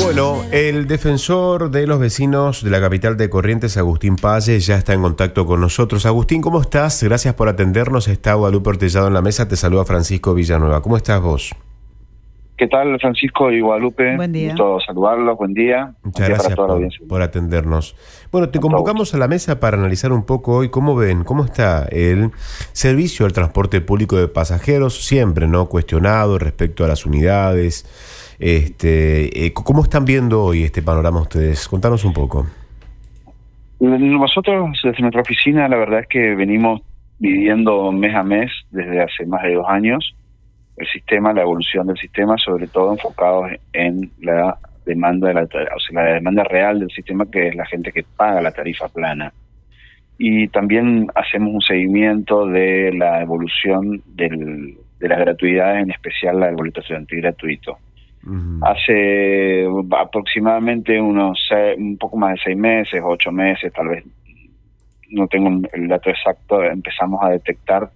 Bueno, el defensor de los vecinos de la capital de Corrientes, Agustín Palle, ya está en contacto con nosotros. Agustín, ¿cómo estás? Gracias por atendernos. Está Guadalupe Ortellado en la mesa. Te saluda Francisco Villanueva. ¿Cómo estás vos? ¿Qué tal, Francisco y Guadalupe? Buen día. Gusto saludarlos, buen día. Muchas gracias por atendernos. Bueno, te convocamos a la mesa para analizar un poco hoy cómo está el servicio del transporte público de pasajeros, siempre, ¿no?, cuestionado respecto a las unidades. ¿Cómo están viendo hoy este panorama ustedes? Contanos un poco. Nosotros, desde nuestra oficina, la verdad es que venimos viviendo mes a mes desde hace más de 2 años el sistema, la evolución del sistema, sobre todo enfocados en la demanda la demanda real del sistema, que es la gente que paga la tarifa plana. Y también hacemos un seguimiento de la evolución de las gratuidades, en especial la del boleto estudiantil gratuito. Uh-huh. Hace aproximadamente un poco más de 6 meses, 8 meses, tal vez, no tengo el dato exacto, empezamos a detectar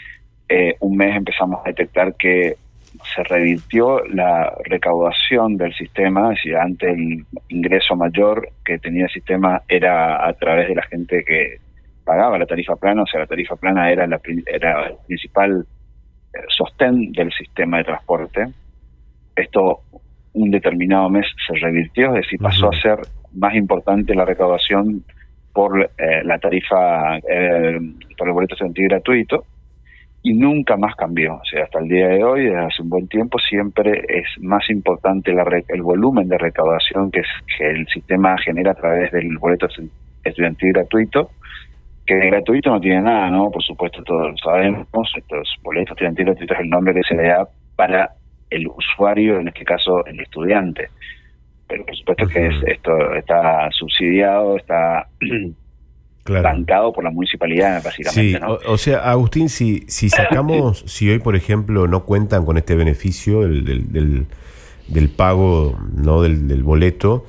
que se revirtió la recaudación del sistema. Es decir, antes el ingreso mayor que tenía el sistema era a través de la gente que pagaba la tarifa plana, o sea, la tarifa plana era el principal sostén del sistema de transporte. Esto, un determinado mes se revirtió, es decir, pasó a ser más importante la recaudación por la tarifa, por el boleto estudiantil gratuito, y nunca más cambió. O sea, hasta el día de hoy, desde hace un buen tiempo, siempre es más importante el volumen de recaudación que el sistema genera a través del boleto estudiantil gratuito, que de gratuito no tiene nada, ¿no? Por supuesto, todos lo sabemos. Estos boletos estudiantil gratuito es el nombre que se le da para el usuario, en este caso el estudiante. Pero por supuesto que esto está subsidiado, está bancado por la municipalidad, básicamente. Sí, ¿no? O sea, Agustín, si sacamos, si hoy, por ejemplo, no cuentan con este beneficio del pago, ¿no?, del boleto,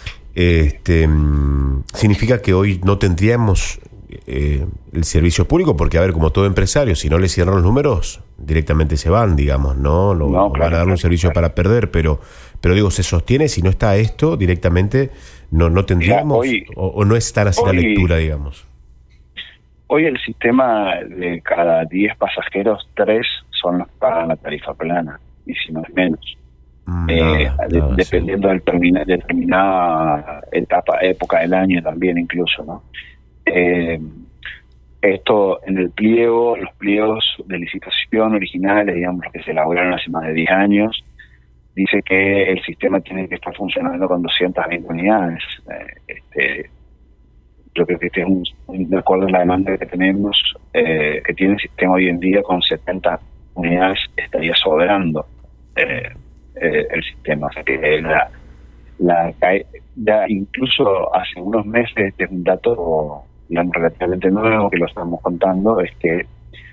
significa que hoy no tendríamos el servicio público, porque, a ver, como todo empresario, si no le cierran los números, directamente se van, digamos, ¿no? Van a dar un servicio para perder, pero digo, ¿se sostiene? Si no está esto, directamente no tendríamos, o no es tan así la lectura, digamos. Hoy el sistema, de cada 10 pasajeros, 3 son los que pagan la tarifa plana, y si no es menos. Dependiendo de determinada época del año también, incluso, ¿no? Esto en el pliego, los pliegos de licitación originales, digamos, los que se elaboraron hace más de 10 años, dice que el sistema tiene que estar funcionando con 220 unidades. Yo creo que este es de acuerdo a la demanda que tenemos, que tiene el sistema hoy en día, con 70 unidades estaría sobrando el sistema. O sea que ya incluso hace unos meses, este es un dato, digamos, relativamente nuevo que lo estamos contando, es que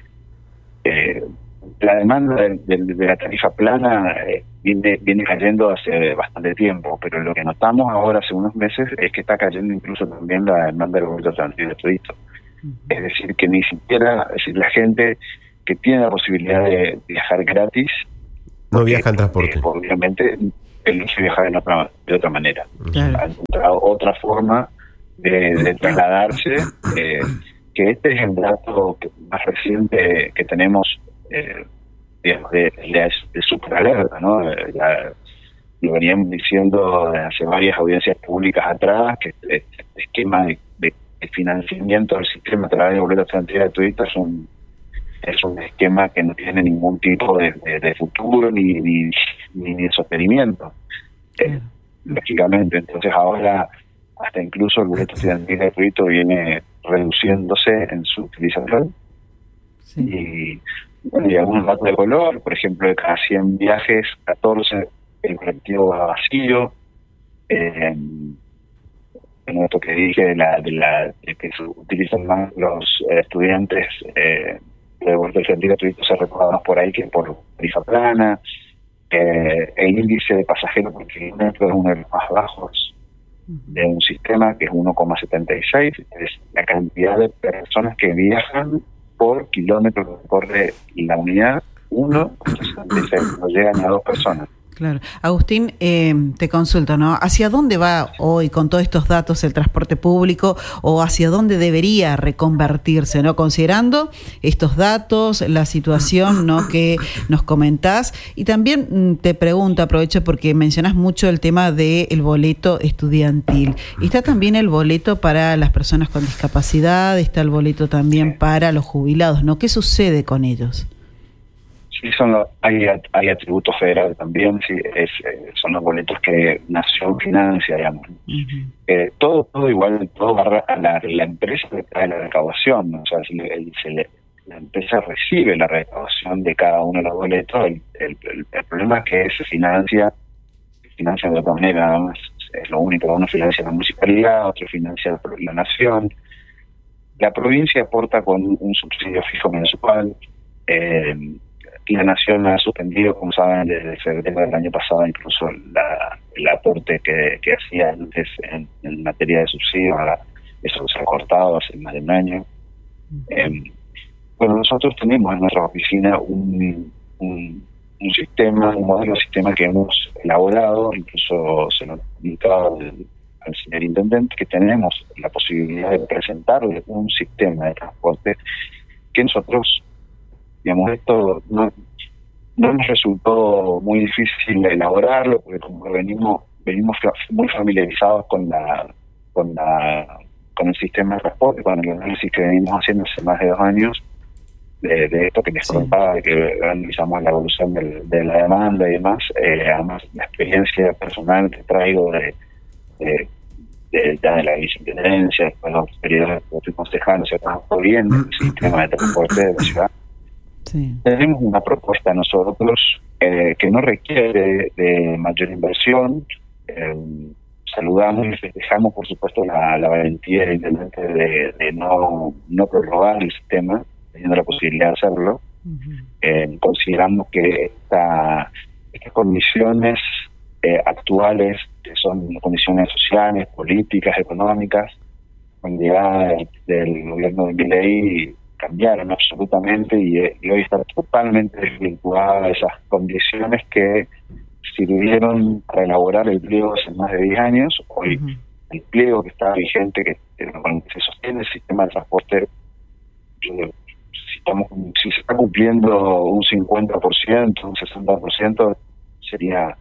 la demanda de la tarifa plana viene cayendo hace bastante tiempo, pero lo que notamos ahora hace unos meses es que está cayendo incluso también la demanda del boleto estudiantil gratuito. Es decir, que ni siquiera, la gente que tiene la posibilidad de viajar gratis no viaja en transporte. Obviamente, elige viajar de otra manera. Claro. Ha encontrado otra forma de trasladarse, que este es el dato más reciente que tenemos, digamos, de superalerta, ¿no? Ya lo veníamos diciendo desde hace varias audiencias públicas atrás, que este esquema de financiamiento del sistema a través de boletos estudiantil gratuitos es un esquema que no tiene ningún tipo de futuro ni de sostenimiento, lógicamente. Entonces ahora hasta incluso el boleto estudiantil gratuito viene reduciéndose en su utilización. Sí. Y algunos datos de color, por ejemplo, de cada 100 viajes, 14 el colectivo va vacío. En esto que dije de que se utilizan más los estudiantes de boleto estudiantil gratuito, se recuerda más por ahí que por tarifa plana. El índice de pasajeros por kilómetro es uno de los más bajos de un sistema, que es 1,76, es la cantidad de personas que viajan por kilómetro que recorre la unidad, 1,76, no llegan a 2 personas. Claro. Agustín, te consulto, ¿no? ¿Hacia dónde va hoy con todos estos datos el transporte público o hacia dónde debería reconvertirse, ¿no? Considerando estos datos, la situación, ¿no?, que nos comentás. Y también te pregunto, aprovecho porque mencionás mucho el tema del boleto estudiantil. Está también el boleto para las personas con discapacidad, está el boleto también para los jubilados, ¿no? ¿Qué sucede con ellos? Sí, hay atributos federales también, sí, son los boletos que Nación financia, digamos. Uh-huh. Todo igual, todo va a la empresa que trae la recaudación, ¿no? O sea, la empresa recibe la recaudación de cada uno de los boletos. El problema es que se financia de otra manera, nada más. Es lo único, uno financia la municipalidad, otro financia la Nación. La provincia aporta con un subsidio fijo mensual. La Nación ha suspendido, como saben, desde febrero del año pasado incluso el aporte que hacía antes en materia de subsidio. Ahora eso se ha cortado hace más de un año. Bueno, nosotros tenemos en nuestra oficina un modelo de sistema que hemos elaborado, incluso se lo he indicado al señor intendente, que tenemos la posibilidad de presentarle un sistema de transporte que nosotros, digamos, esto no nos resultó muy difícil elaborarlo, porque como venimos muy familiarizados con el sistema de transporte, con el análisis que venimos haciendo hace más de 2 años, de esto que les contaba, de que analizamos la evolución de la demanda y demás. Además, la experiencia personal que traigo de la vicepresidencia, después los periodos que fui concejal, se trabajó bien el sistema de transporte de la ciudad. Sí. Tenemos una propuesta nosotros que no requiere de mayor inversión. Saludamos y festejamos, por supuesto, la valentía del intendente de no prorrogar el sistema, teniendo la posibilidad de hacerlo. Uh-huh. Consideramos que estas condiciones actuales, que son condiciones sociales, políticas, económicas, con llegada del gobierno de Milei, cambiaron absolutamente y hoy está totalmente desvinculada a esas condiciones que sirvieron para elaborar el pliego hace más de 10 años. Hoy el pliego que está vigente, que se sostiene el sistema de transporte, si se está cumpliendo un 50%, un 60%, sería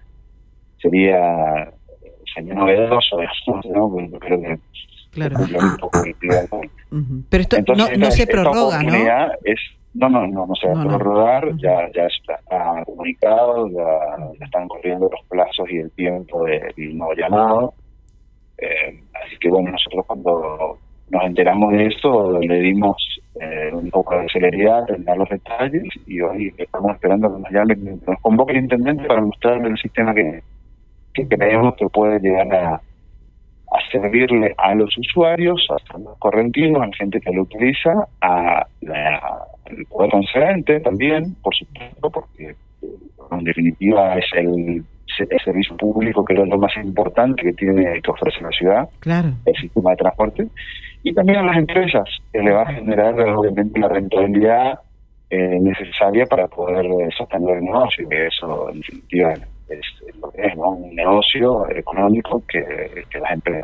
novedoso, ¿no? Porque creo que claro. Un poco el pliego. Pero esto entonces, no se prorroga, ¿no? No se va a prorrogar. Uh-huh. Ya está comunicado, ya están corriendo los plazos y el tiempo del nuevo llamado. Así que bueno, nosotros cuando nos enteramos de esto le dimos un poco de celeridad en dar los detalles, y hoy estamos esperando que nos convoque el intendente para mostrarle el sistema que creemos que puede llegar a servirle a los usuarios, a los correntinos, a la gente que lo utiliza, al poder concedente también, por supuesto, porque en definitiva es el servicio público que es lo más importante que ofrece la ciudad, claro, el sistema de transporte, y también a las empresas, que le va a generar obviamente la rentabilidad necesaria para poder sostener el negocio, que eso en definitiva es lo que es, ¿no? Un negocio económico que las empresas